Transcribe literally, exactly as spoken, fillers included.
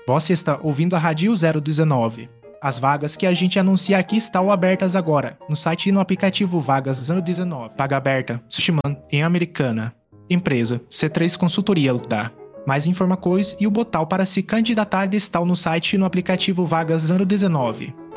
Você está ouvindo a Rádio zero dezenove. As vagas que a gente anuncia aqui estão abertas agora, no site e no aplicativo Vagas zero dezenove. Vaga aberta, Sushiman, em Americana. Empresa, C três Consultoria Lutá. Mais informações e o botão para se candidatar estão no site e no aplicativo Vagas zero dezenove.